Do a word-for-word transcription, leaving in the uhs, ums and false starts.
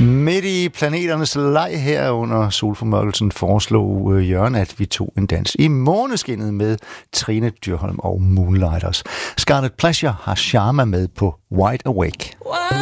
Midt i planeternes leg her under solformørkelsen foreslog Jørgen, at vi tog en dans i måneskinnet med Trine Dyrholm og Moonlighters. Scarlet Pleasure har Sharma med på Wide Awake.